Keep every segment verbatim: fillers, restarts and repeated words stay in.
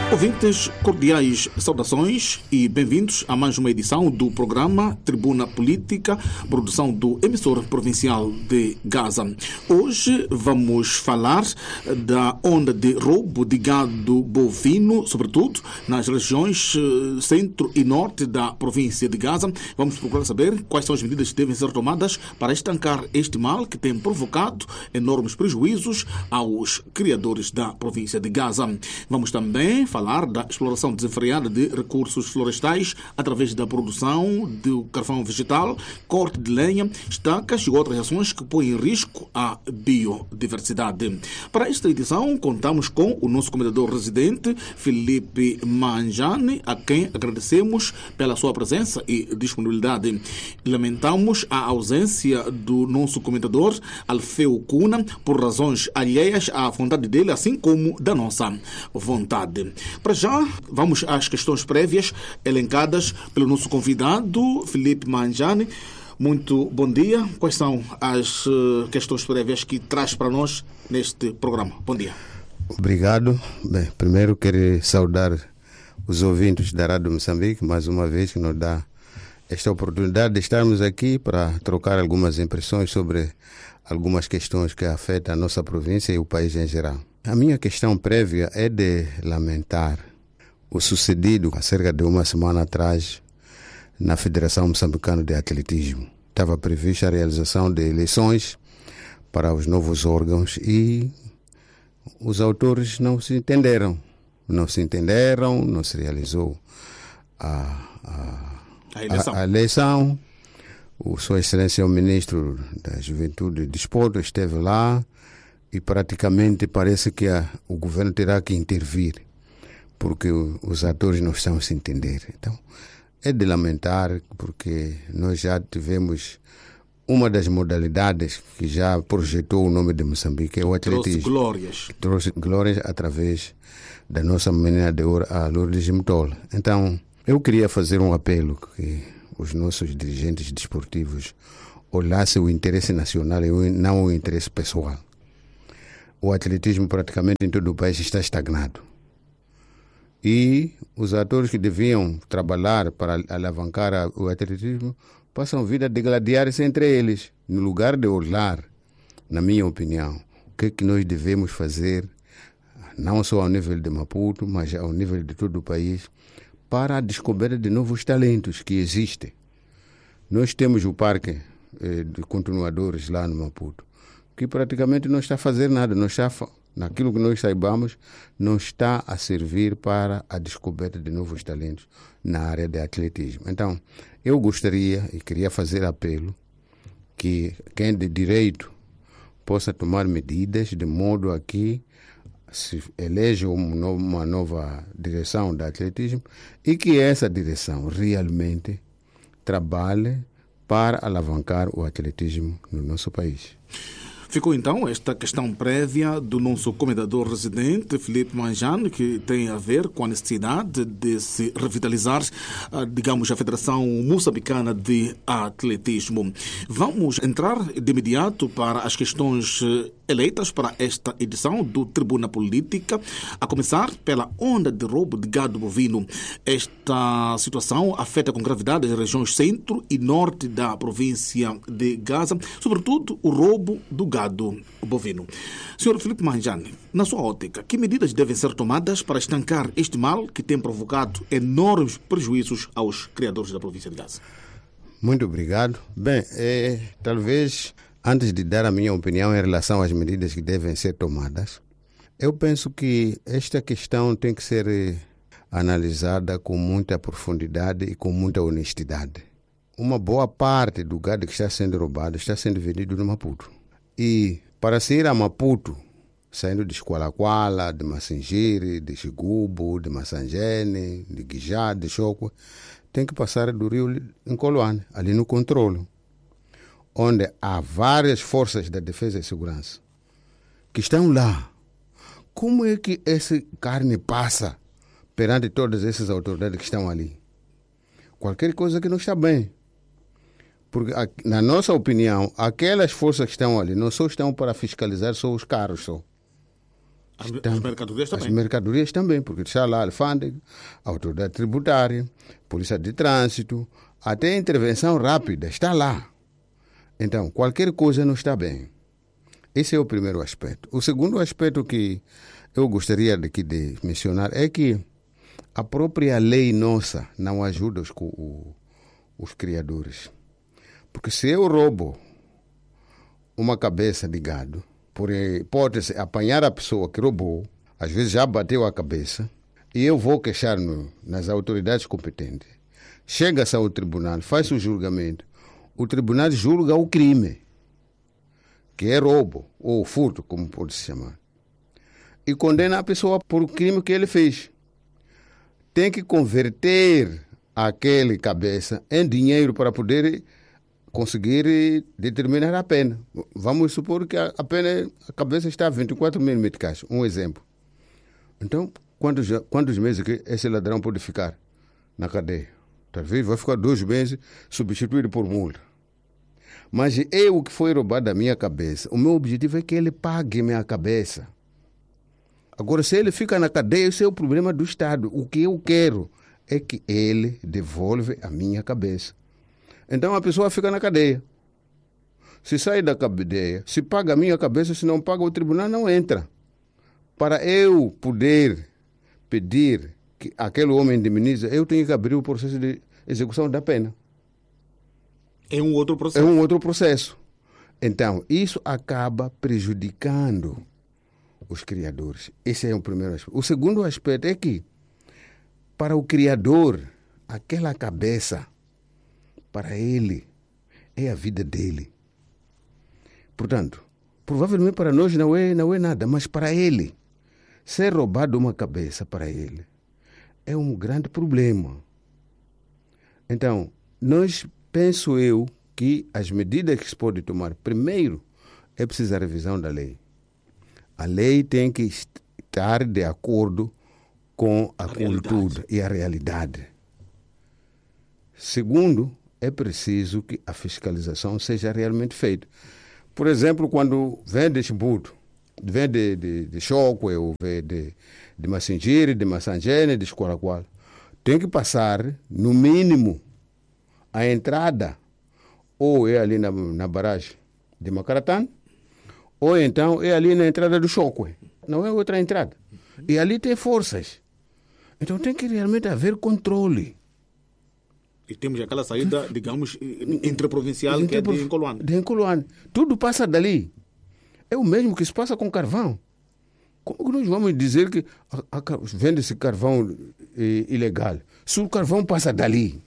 Ouvintes, cordiais saudações e bem-vindos a mais uma edição do programa Tribuna Política, produção do emissor provincial de Gaza. Hoje vamos falar da onda de roubo de gado bovino, sobretudo nas regiões centro e norte da província de Gaza. Vamos procurar saber quais são as medidas que devem ser tomadas para estancar este mal que tem provocado enormes prejuízos aos criadores da província de Gaza. Vamos também falar da exploração desenfreada de recursos florestais através da produção de carvão vegetal, corte de lenha, estacas e outras ações que põem em risco a biodiversidade. Para esta edição, contamos com o nosso comentador residente, Filipe Manjani, a quem agradecemos pela sua presença e disponibilidade. Lamentamos a ausência do nosso comentador, Alfeu Cuna, por razões alheias à vontade dele, assim como da nossa vontade. Para já, vamos às questões prévias elencadas pelo nosso convidado, Filipe Manjani. Muito bom dia. Quais são as uh, questões prévias que traz para nós neste programa? Bom dia. Obrigado. Bem, primeiro quero saudar os ouvintes da Rádio Moçambique, mais uma vez que nos dá esta oportunidade de estarmos aqui para trocar algumas impressões sobre algumas questões que afetam a nossa província e o país em geral. A minha questão prévia é de lamentar o sucedido há cerca de uma semana atrás na Federação Moçambicana de Atletismo. Estava prevista a realização de eleições para os novos órgãos e os autores não se entenderam. Não se entenderam, não se realizou a, a, a, eleição. a, a eleição. O Sua Excelência, o Ministro da Juventude e Desporto, esteve lá. E praticamente parece que a, o governo terá que intervir, porque o, os atores não estão a se entender. Então, é de lamentar, porque nós já tivemos uma das modalidades que já projetou o nome de Moçambique, é o atletismo. Trouxe glórias. Trouxe glórias através da nossa menina de ouro, a Lourdes Mtola. Então, eu queria fazer um apelo que os nossos dirigentes desportivos olhassem o interesse nacional e não o interesse pessoal. O atletismo praticamente em todo o país está estagnado. E os atores que deviam trabalhar para alavancar o atletismo passam a vida a degladiar-se entre eles, no lugar de olhar, na minha opinião, o que é que nós devemos fazer, não só ao nível de Maputo, mas ao nível de todo o país, para a descoberta de novos talentos que existem. Nós temos o parque eh, de continuadores lá no Maputo, que praticamente não está a fazer nada, não está, naquilo que nós saibamos, não está a servir para a descoberta de novos talentos na área de atletismo. Então, eu gostaria e queria fazer apelo que quem de direito possa tomar medidas de modo a que se eleja uma nova direção do atletismo e que essa direção realmente trabalhe para alavancar o atletismo no nosso país. Ficou então esta questão prévia do nosso comentador residente, Filipe Manjani, que tem a ver com a necessidade de se revitalizar, digamos, a Federação Moçambicana de Atletismo. Vamos entrar de imediato para as questões eleitas para esta edição do Tribuna Política, a começar pela onda de roubo de gado bovino. Esta situação afeta com gravidade as regiões centro e norte da província de Gaza, sobretudo o roubo do gado bovino. senhor Filipe Manjani, na sua ótica, que medidas devem ser tomadas para estancar este mal que tem provocado enormes prejuízos aos criadores da província de Gaza? Muito obrigado. Bem, é, talvez, antes de dar a minha opinião em relação às medidas que devem ser tomadas, eu penso que esta questão tem que ser analisada com muita profundidade e com muita honestidade. Uma boa parte do gado que está sendo roubado está sendo vendido no Maputo. E para sair a Maputo, saindo de Esqualaquala, de Massingiri, de Xigubo, de Massangene, de Guijá, de Chocua, tem que passar do rio Nkoloane, ali no controle, onde há várias forças da defesa e segurança que estão lá. Como é que essa carne passa perante todas essas autoridades que estão ali? Qualquer coisa que não está bem. Porque, na nossa opinião, aquelas forças que estão ali não só estão para fiscalizar só os carros, só. As, as mercadorias também. As mercadorias também, porque está lá a alfândega, a autoridade tributária, polícia de trânsito, até a intervenção rápida está lá. Então, qualquer coisa não está bem. Esse é o primeiro aspecto. O segundo aspecto que eu gostaria de, de mencionar é que a própria lei nossa não ajuda os, o, os criadores. Porque se eu roubo uma cabeça de gado, por hipótese, apanhar a pessoa que roubou, às vezes já bateu a cabeça, e eu vou queixar no, nas autoridades competentes. Chega-se ao tribunal, faz o julgamento, o tribunal julga o crime, que é roubo, ou furto, como pode se chamar, e condena a pessoa por o crime que ele fez. Tem que converter aquele cabeça em dinheiro para poder conseguir determinar a pena. Vamos supor que a pena, a cabeça está a vinte e quatro mil meticais, um exemplo. Então, quantos, quantos meses que esse ladrão pode ficar na cadeia? Talvez vai ficar dois meses substituído por multa. Mas eu que foi roubado da minha cabeça, o meu objetivo é que ele pague minha cabeça. Agora, se ele fica na cadeia, esse é o problema do Estado. O que eu quero é que ele devolva a minha cabeça. Então a pessoa fica na cadeia. Se sai da cadeia, se paga a minha cabeça, se não paga, o tribunal não entra. Para eu poder pedir que aquele homem indemnize, eu tenho que abrir o processo de execução da pena. É um outro processo. É um outro processo. Então, isso acaba prejudicando os criadores. Esse é o primeiro aspecto. O segundo aspecto é que, para o criador, aquela cabeça, para ele, é a vida dele. Portanto, provavelmente para nós não é, não é nada, mas para ele, ser roubado uma cabeça para ele é um grande problema. Então, nós, penso eu, que as medidas que se pode tomar, primeiro, é preciso a revisão da lei. A lei tem que estar de acordo com a, a cultura e a realidade. Segundo, é preciso que a fiscalização seja realmente feita. Por exemplo, quando vem de Chimbuto, vem de, de, de Chocwe, ou vem de, de Massingiri, de Massangene, de Escoraqual, tem que passar, no mínimo, a entrada, ou é ali na, na barragem de Macaratã, ou então é ali na entrada do Chocwe. Não é outra entrada. E ali tem forças. Então tem que realmente haver controle. E temos aquela saída, digamos, interprovincial, que é de Incoluane. De Incoluane. Tudo passa dali. É o mesmo que se passa com carvão. Como que nós vamos dizer que vende-se carvão eh, ilegal? Se o carvão passa dali,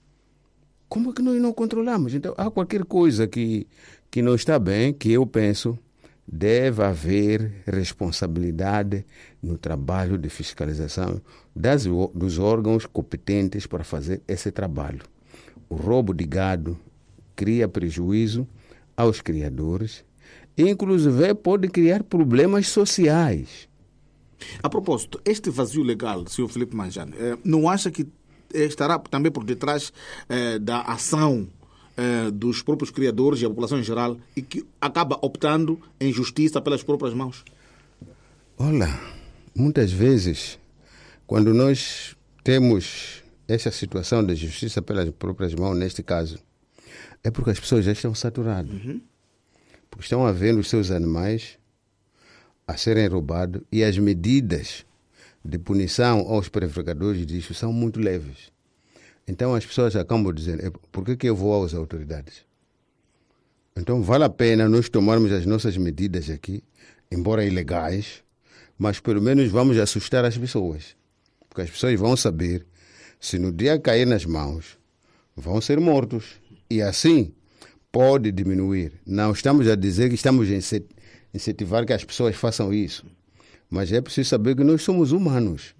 como é que nós não controlamos? Então, há qualquer coisa que, que não está bem, que eu penso, deve haver responsabilidade no trabalho de fiscalização das, dos órgãos competentes para fazer esse trabalho. O roubo de gado cria prejuízo aos criadores e, inclusive, pode criar problemas sociais. A propósito, este vazio legal, senhor Filipe Manjane, não acha que estará também por detrás eh, da ação eh, dos próprios criadores e a população em geral e que acaba optando em justiça pelas próprias mãos? Olha, muitas vezes, quando nós temos essa situação de justiça pelas próprias mãos, neste caso, é porque as pessoas já estão saturadas. Uhum. Porque estão a ver os seus animais a serem roubados e as medidas de punição aos prevarigadores disso são muito leves. Então as pessoas acabam dizendo, por que que eu vou às autoridades? Então vale a pena nós tomarmos as nossas medidas aqui, embora ilegais, mas pelo menos vamos assustar as pessoas. Porque as pessoas vão saber, se no dia cair nas mãos, vão ser mortos. E assim pode diminuir. Não estamos a dizer que estamos a incentivar que as pessoas façam isso. Mas é preciso saber que nós somos humanos.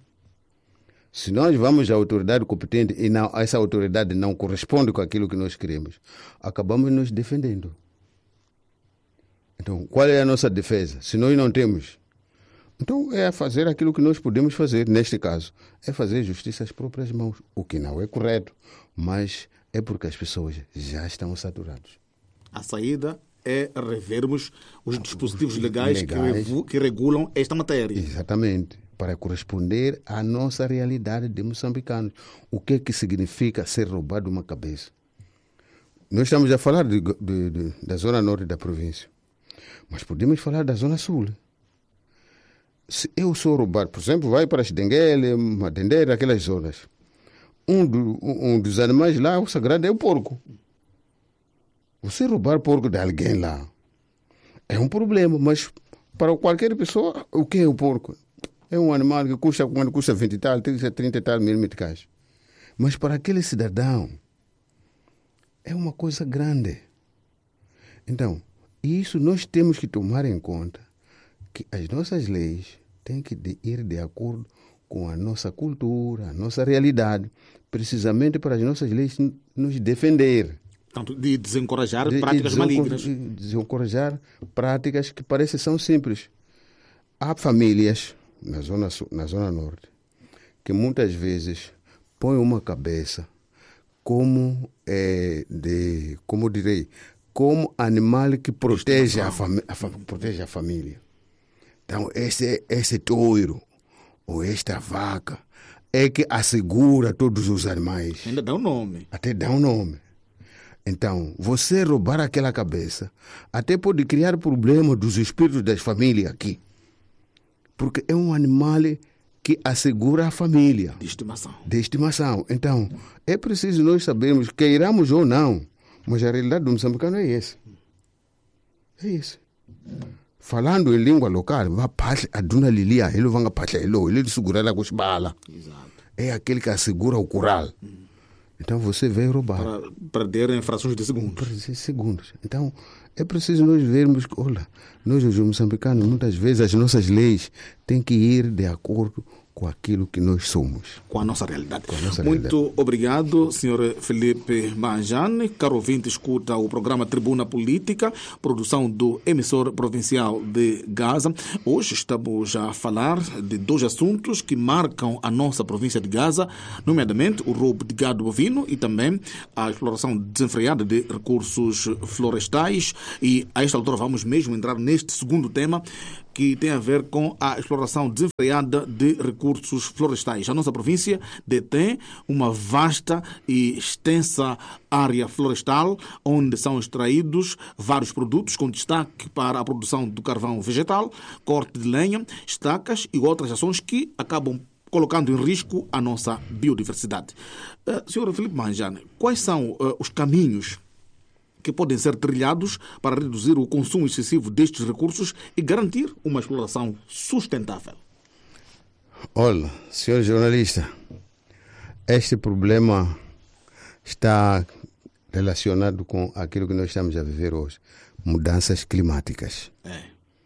Se nós vamos à autoridade competente e não, essa autoridade não corresponde com aquilo que nós queremos, acabamos nos defendendo. Então, qual é a nossa defesa? Se nós não temos, então é fazer aquilo que nós podemos fazer, neste caso, é fazer justiça às próprias mãos, o que não é correto, mas é porque as pessoas já estão saturadas. A saída é revermos os dispositivos legais, legais. Que, que regulam esta matéria. Exatamente. Para corresponder à nossa realidade de moçambicanos. O que é que significa ser roubado uma cabeça? Nós estamos a falar de, de, de, da zona norte da província, mas podemos falar da zona sul. Se eu sou roubado, por exemplo, vai para Xidenguele, Madendeira, aquelas zonas. Um, do, um dos animais lá, o sagrado, é o porco. Você roubar porco de alguém lá é um problema, mas para qualquer pessoa, o que é o porco? É um animal que custa, quando custa vinte e tal, trinta e tal mil meticais. Mas para aquele cidadão, é uma coisa grande. Então, isso nós temos que tomar em conta, que as nossas leis têm que ir de acordo com a nossa cultura, a nossa realidade, precisamente para as nossas leis nos defender. Portanto, de desencorajar de, práticas de malignas. De desencorajar práticas que parecem são simples. Há famílias na zona, na zona norte que muitas vezes põem uma cabeça como, é, de, como direi, como animal que protege a, fami a, protege a família. Então, esse, esse touro ou esta vaca é que assegura todos os animais. Ainda dá um nome. Até dá um nome. Então, você roubar aquela cabeça até pode criar problema dos espíritos das famílias aqui. Porque é um animal que assegura a família. De estimação. De estimação. Então, é preciso nós sabermos, queiramos ou não, mas a realidade do moçambicano é esse. É isso. Falando em língua local, a duna lilia, ele vai para ele segurar a bala. É aquele que assegura o cural. Hum. Então você veio roubar. Para perder em frações de segundos. Perder segundos. Então é preciso nós vermos que, olha, nós os moçambicanos, muitas vezes as nossas leis têm que ir de acordo com aquilo que nós somos. Com a nossa realidade. A nossa Muito realidade. Obrigado, senhor Felipe Manjane. Caro ouvinte, escuta o programa Tribuna Política, produção do emissor provincial de Gaza. Hoje estamos a falar de dois assuntos que marcam a nossa província de Gaza, nomeadamente o roubo de gado bovino e também a exploração desenfreada de recursos florestais. E a esta altura vamos mesmo entrar neste segundo tema, que tem a ver com a exploração desenfreada de recursos florestais. A nossa província detém uma vasta e extensa área florestal, onde são extraídos vários produtos, com destaque para a produção do carvão vegetal, corte de lenha, estacas e outras ações que acabam colocando em risco a nossa biodiversidade. Uh, senhor Felipe Manjane, quais são uh, os caminhos que podem ser trilhados para reduzir o consumo excessivo destes recursos e garantir uma exploração sustentável? Olha, senhor jornalista, este problema está relacionado com aquilo que nós estamos a viver hoje, mudanças climáticas. É.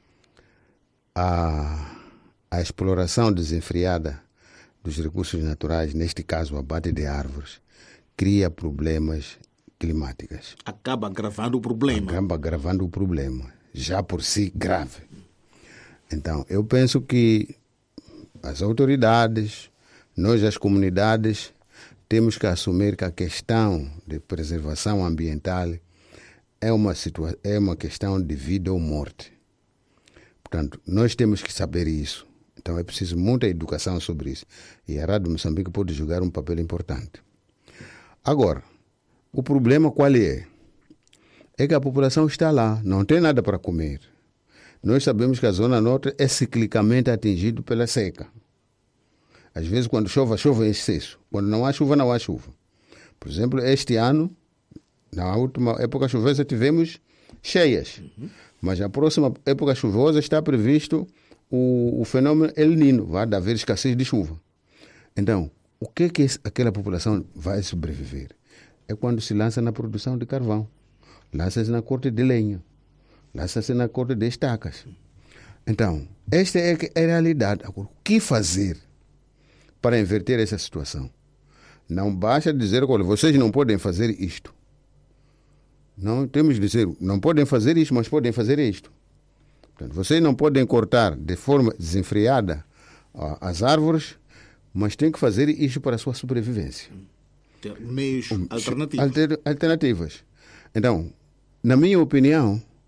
A, a exploração desenfreada dos recursos naturais, neste caso o abate de árvores, cria problemas climáticas. Acaba agravando o problema. Acaba agravando o problema, já por si grave. Então, eu penso que as autoridades, nós as comunidades, temos que assumir que a questão de preservação ambiental é uma, situa- é uma questão de vida ou morte. Portanto, nós temos que saber isso. Então, é preciso muita educação sobre isso. E a Rádio Moçambique pode jogar um papel importante. Agora, o problema qual é? É que a população está lá, não tem nada para comer. Nós sabemos que a Zona Norte é ciclicamente atingida pela seca. Às vezes, quando chove, chove em excesso. Quando não há chuva, não há chuva. Por exemplo, este ano, na última época chuvosa, tivemos cheias. Uhum. Mas na próxima época chuvosa está previsto o, o fenômeno El Niño, vai haver escassez de chuva. Então, o que é que aquela população vai sobreviver? É quando se lança na produção de carvão, lança-se na corte de lenha, lança-se na corte de estacas. Então, esta é a realidade. Agora, o que fazer para inverter essa situação? Não basta dizer, olha, vocês não podem fazer isto. Não temos de dizer, não podem fazer isto, mas podem fazer isto. Portanto, vocês não podem cortar de forma desenfreada ó, as árvores, mas têm que fazer isto para a sua sobrevivência. Ter meios alternativos. Alter, alternativas. Então, na minha opinião,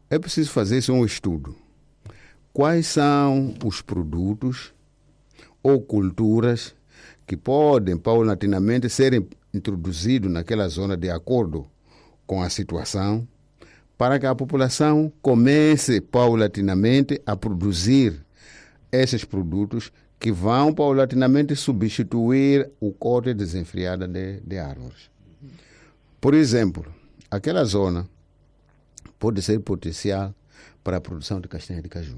é preciso fazer-se um estudo. Quais são os produtos ou culturas que podem paulatinamente serem introduzidos naquela zona de acordo com a situação, para que a população comece paulatinamente a produzir esses produtos que vão paulatinamente substituir o corte desenfreado de, de árvores. Por exemplo, aquela zona pode ser potencial para a produção de castanha de caju.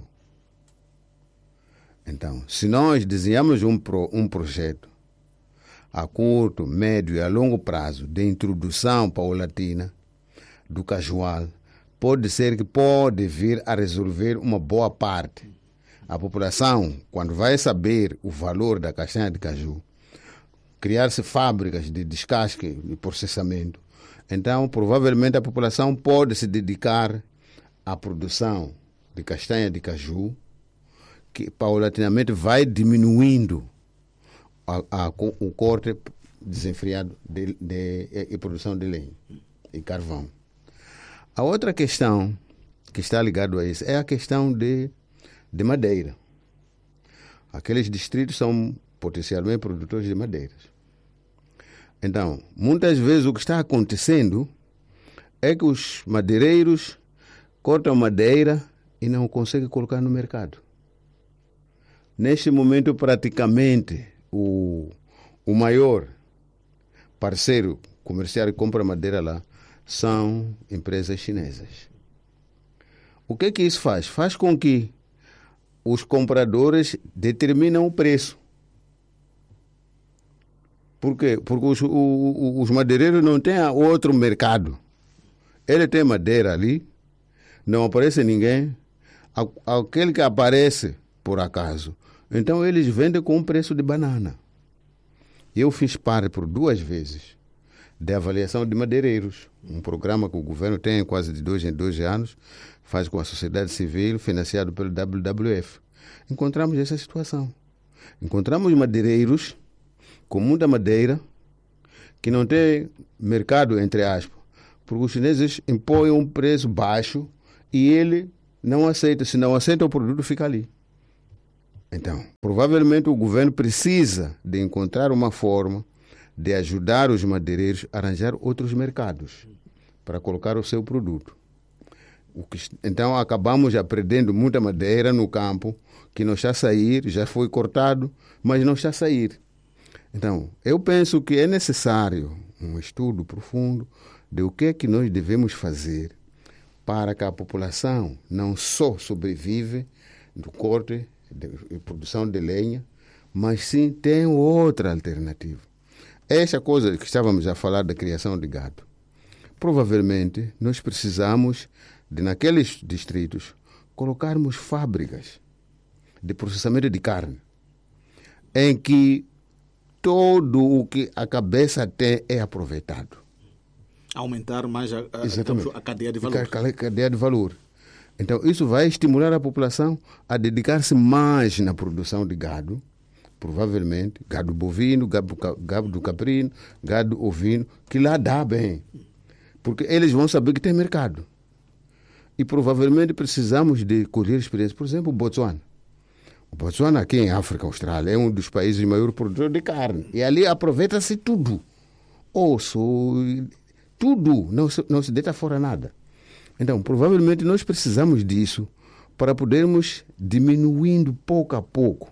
Então, se nós desenhamos um, pro, um projeto a curto, médio e a longo prazo de introdução paulatina do cajual, pode ser que pode vir a resolver uma boa parte. A população, quando vai saber o valor da castanha de caju, criar-se fábricas de descasque e processamento, então provavelmente a população pode se dedicar à produção de castanha de caju, que paulatinamente vai diminuindo a, a, o corte desenfreado de, de, de, de produção de lenha e carvão. A outra questão que está ligada a isso é a questão de, de madeira. Aqueles distritos são potencialmente produtores de madeiras. Então, muitas vezes o que está acontecendo é que os madeireiros cortam madeira e não conseguem colocar no mercado. Neste momento, praticamente, o, o maior parceiro comercial que compra madeira lá são empresas chinesas. O que é que isso faz? Faz com que os compradores determinam o preço. Por quê? Porque os, o, os madeireiros não têm outro mercado. Ele tem madeira ali, não aparece ninguém. Aquele que aparece, por acaso, então eles vendem com um preço de banana. Eu fiz parte por duas vezes de avaliação de madeireiros, um programa que o governo tem quase de dois em dois anos, faz com a sociedade civil, financiado pelo W W F. Encontramos essa situação. Encontramos madeireiros com muita madeira que não tem mercado, entre aspas, porque os chineses impõem um preço baixo e ele não aceita. Se não aceita, o produto fica ali. Então, provavelmente o governo precisa de encontrar uma forma de ajudar os madeireiros a arranjar outros mercados para colocar o seu produto. O que, então, acabamos já perdendo muita madeira no campo, que não está a sair, já foi cortado, mas não está a sair. Então, eu penso que é necessário um estudo profundo de o que é que nós devemos fazer para que a população não só sobrevive do corte de produção de lenha, mas sim tem outra alternativa. Essa coisa que estávamos a falar da criação de gado, provavelmente nós precisamos de, naqueles distritos, colocarmos fábricas de processamento de carne, em que todo o que a cabeça tem é aproveitado. Aumentar mais a, a, a cadeia de valor. A cadeia de valor. Então, isso vai estimular a população a dedicar-se mais na produção de gado, provavelmente gado bovino, gado, gado caprino, gado ovino, que lá dá bem, porque eles vão saber que tem mercado. E provavelmente precisamos de colher experiência. Por exemplo, o Botsuana. O Botsuana, aqui em África Austral, é um dos países maiores produtores de carne. E ali aproveita-se tudo. Osso, tudo. Não se, não se deita fora nada. Então, provavelmente nós precisamos disso para podermos diminuindo pouco a pouco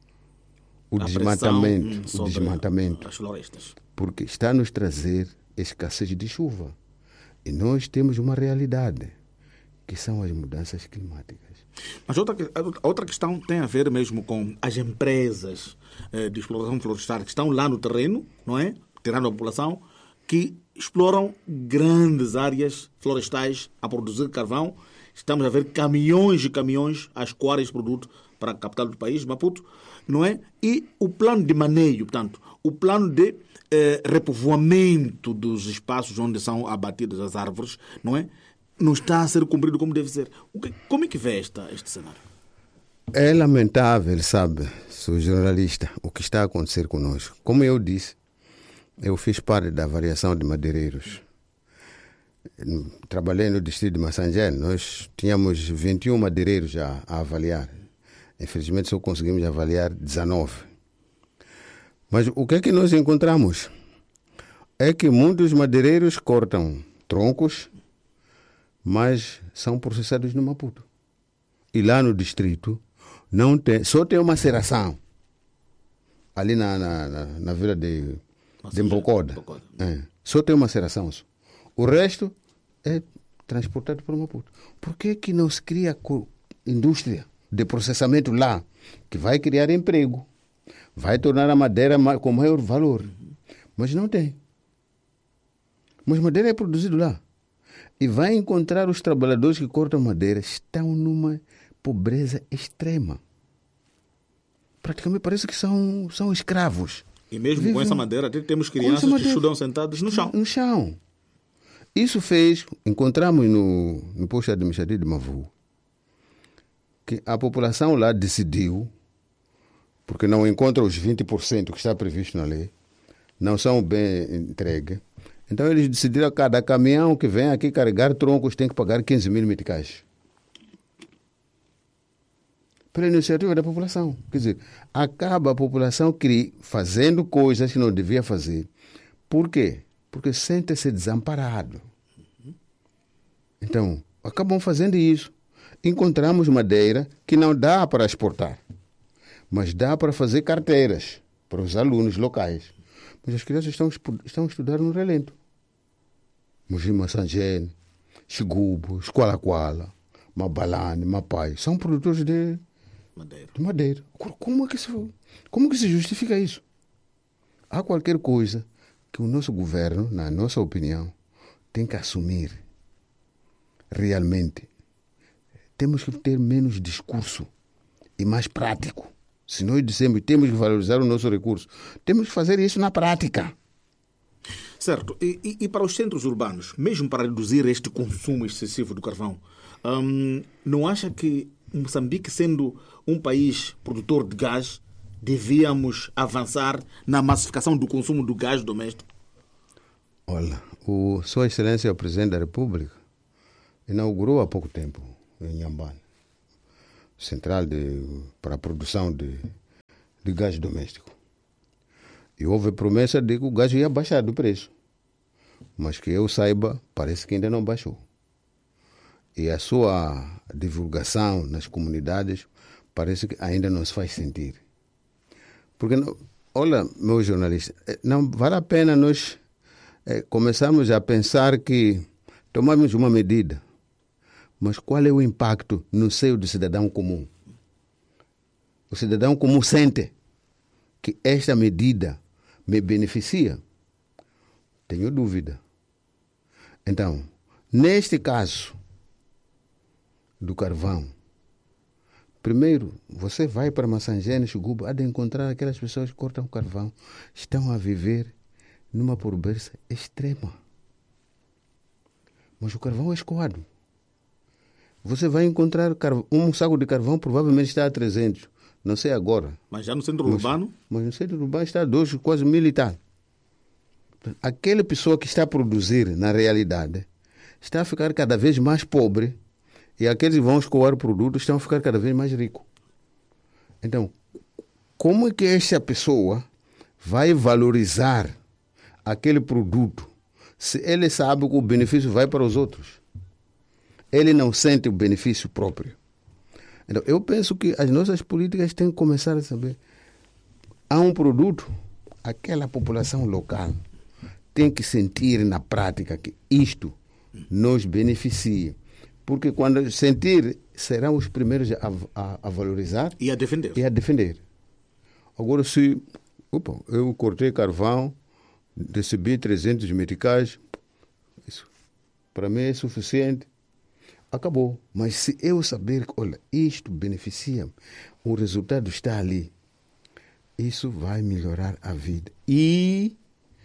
o a desmatamento, o desmatamento, as florestas. Porque está a nos trazer escassez de chuva. E nós temos uma realidade, que são as mudanças climáticas. Mas outra, outra questão tem a ver mesmo com as empresas eh, de exploração florestal que estão lá no terreno, não é? Tirando a população, que exploram grandes áreas florestais a produzir carvão. Estamos a ver caminhões e caminhões a escoar esse produto para a capital do país, Maputo, não é? E o plano de manejo, portanto, o plano de eh, repovoamento dos espaços onde são abatidas as árvores, não é? Não está a ser cumprido como deve ser. O que, como é que vê esta, este cenário? É lamentável, sabe, sou jornalista, o que está a acontecer conosco. Como eu disse, eu fiz parte da variação de madeireiros. trabalhei no distrito de Massangene, nós tínhamos vinte e um madeireiros a, a avaliar. Infelizmente só conseguimos avaliar dezenove. Mas o que é que nós encontramos? É que muitos madeireiros cortam troncos, mas são processados no Maputo. E lá no distrito não tem, só tem uma maceração ali na, na, na, na vila de, de Mbocoda. É, só tem uma maceração. O resto é transportado para o Maputo. Por que que não se cria indústria de processamento lá, que vai criar emprego, vai tornar a madeira com maior valor? Mas não tem. Mas madeira é produzido lá. E vai encontrar os trabalhadores que cortam madeira, estão numa pobreza extrema. Praticamente parece que são, são escravos. E mesmo Vivem... com essa madeira, até temos crianças madeira... que estudam sentadas no chão. No chão. Isso fez, encontramos no, no posto administrativo de Mavu, que a população lá decidiu, porque não encontra os vinte por cento que está previsto na lei, não são bem entregues. Então eles decidiram que cada caminhão que vem aqui carregar troncos tem que pagar quinze mil meticais. Pela iniciativa da população. Quer dizer, acaba a população fazendo coisas que não devia fazer. Por quê? Porque sente-se desamparado. Então, acabam fazendo isso. Encontramos madeira que não dá para exportar, mas dá para fazer carteiras para os alunos locais. Mas as crianças estão, estão a estudar no relento. Mogi Massangene, Xigubo, Esqualaquala, Mabalane, Mapai, são produtores de madeira. De madeira. Como é que se, como que se justifica isso? Há qualquer coisa que o nosso governo, na nossa opinião, tem que assumir. Realmente, temos que ter menos discurso e mais prático. Se nós dissemos que temos que valorizar o nosso recurso, temos que fazer isso na prática. Certo. E, e, e para os centros urbanos, mesmo para reduzir este consumo excessivo do carvão, hum, não acha que Moçambique, sendo um país produtor de gás, devíamos avançar na massificação do consumo do gás doméstico? Olha, o Sua Excelência o Presidente da República inaugurou há pouco tempo em Inhambane central de, para a produção de, de gás doméstico. E houve promessa de que o gás ia baixar do preço. Mas que eu saiba, parece que ainda não baixou. E a sua divulgação nas comunidades parece que ainda não se faz sentir. Porque, não, olha, meu jornalista, não vale a pena nós é, começarmos a pensar que tomamos uma medida, mas qual é o impacto no seio do cidadão comum? O cidadão comum sente que esta medida me beneficia? Tenho dúvida. Então, neste caso do carvão, primeiro, você vai para Massangene, Xigubo, há de encontrar aquelas pessoas que cortam carvão, estão a viver numa pobreza extrema. Mas o carvão é escoado. Você vai encontrar carvão, um saco de carvão provavelmente está a trezentos, não sei agora. Mas já no centro mas, urbano? Mas no centro urbano está a dois, quase mil e tal. Aquela pessoa que está a produzir, na realidade, está a ficar cada vez mais pobre e aqueles que vão escoar o produto estão a ficar cada vez mais ricos. Então, como é que esta pessoa vai valorizar aquele produto se ele sabe que o benefício vai para os outros? Ele não sente o benefício próprio. Então, eu penso que as nossas políticas têm que começar a saber. Há um produto, aquela população local tem que sentir na prática que isto nos beneficia. Porque quando sentir, serão os primeiros a, a, a valorizar e a defender. E a defender. Agora, se opa, eu cortei carvão, recebi trezentos meticais, isso para mim é suficiente. Acabou. Mas se eu saber que, olha, isto beneficia, o resultado está ali, isso vai melhorar a vida. E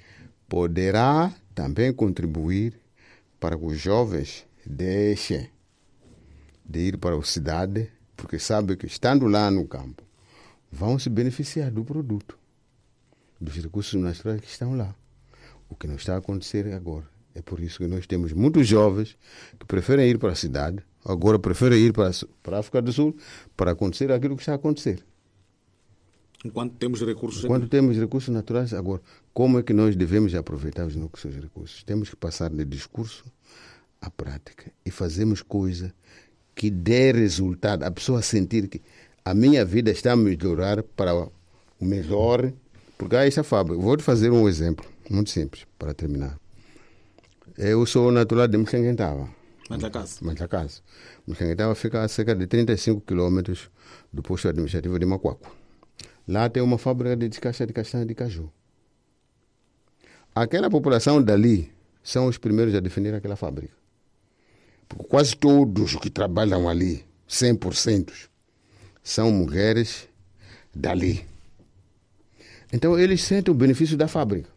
poderá também contribuir para que os jovens deixem de ir para a cidade, porque sabem que, estando lá no campo, vão se beneficiar do produto, dos recursos naturais que estão lá. O que não está a acontecer agora É por isso que nós temos muitos jovens que preferem ir para a cidade, agora preferem ir para a, para a África do Sul para acontecer aquilo que está a acontecer. Enquanto temos recursos... Enquanto temos recursos naturais, agora, como é que nós devemos aproveitar os nossos recursos? Temos que passar do discurso à prática e fazermos coisa que dê resultado, a pessoa sentir que a minha vida está a melhorar para o melhor, porque há essa fábrica. Vou te fazer um exemplo, muito simples, para terminar. Eu sou natural de Mxanguentava. Manjacás. Manjacás. Mxanguentava fica a cerca de trinta e cinco quilômetros do posto administrativo de Macuaco. Lá tem uma fábrica de descasca de castanha de caju. Aquela população dali são os primeiros a definir aquela fábrica. Porque quase todos que trabalham ali, cem por cento, são mulheres dali. Então eles sentem o benefício da fábrica.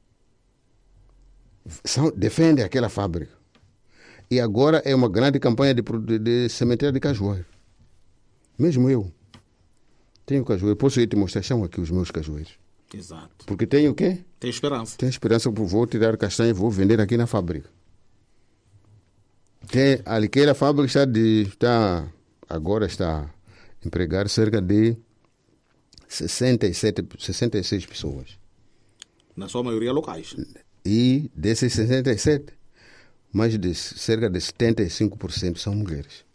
São, defendem aquela fábrica. E agora é uma grande campanha de, de, de sementeira de cajueiro. Mesmo eu. Tenho cajueiro, posso ir te mostrar, são aqui os meus cajueiros. Exato. Porque tenho o quê? Tem esperança. Tenho esperança, vou tirar castanha e vou vender aqui na fábrica. Tem, aquela fábrica está, de, está agora está a empregar cerca de sessenta e sete, sessenta e seis pessoas. Na sua maioria locais. E desses sessenta e sete, mais de cerca de setenta e cinco por cento são mulheres.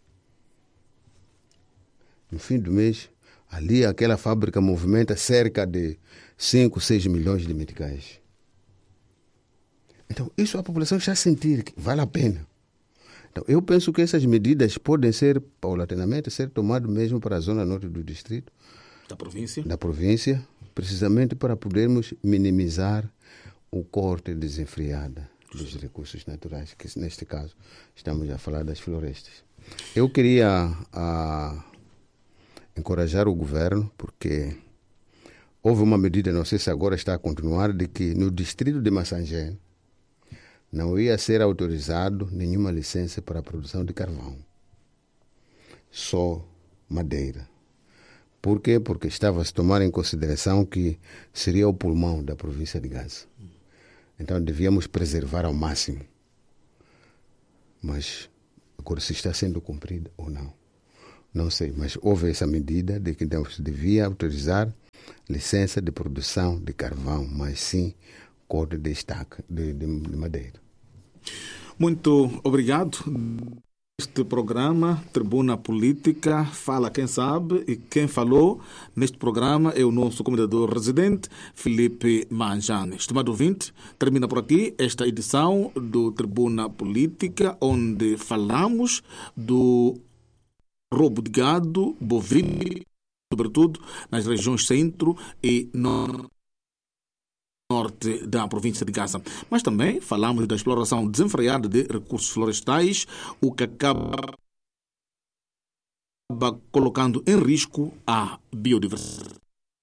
No fim do mês, ali aquela fábrica movimenta cerca de cinco, seis milhões de meticais. Então, isso a população já sentir que vale a pena. Então, eu penso que essas medidas podem ser, paulatinamente, ser tomadas mesmo para a zona norte do distrito. Da província. Da província, precisamente para podermos minimizar o corte desenfreado dos recursos naturais, que neste caso estamos a falar das florestas. Eu queria... a encorajar o governo, porque houve uma medida, não sei se agora está a continuar, de que no distrito de Massangé não ia ser autorizado nenhuma licença para a produção de carvão. Só madeira. Por quê? Porque estava a se tomar em consideração que seria o pulmão da província de Gaza. Então devíamos preservar ao máximo. Mas agora se está sendo cumprida ou não. Não sei, mas houve essa medida de que não se devia autorizar licença de produção de carvão, mas sim corte de estaca, de, de, de madeira. Muito obrigado. Este programa, Tribuna Política, fala quem sabe, e quem falou neste programa é o nosso comunicador residente, Filipe Manjane. Estimado ouvinte, termina por aqui esta edição do Tribuna Política, onde falamos do roubo de gado, bovino, sobretudo nas regiões centro e norte da província de Gaza. Mas também falamos da exploração desenfreada de recursos florestais, o que acaba colocando em risco a biodiversidade.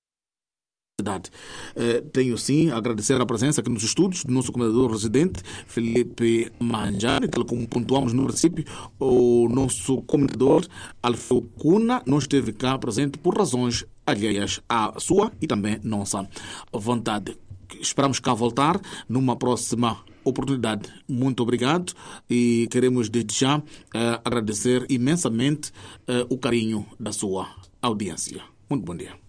Uh, tenho sim a agradecer a presença aqui nos estúdios do nosso comendador residente, Filipe Manjane. Tal como pontuamos no princípio, o nosso comendador Alfeu Cuna não esteve cá presente por razões alheias à sua e também nossa vontade. Esperamos cá voltar numa próxima oportunidade. Muito obrigado e queremos desde já uh, agradecer imensamente uh, o carinho da sua audiência. Muito bom dia.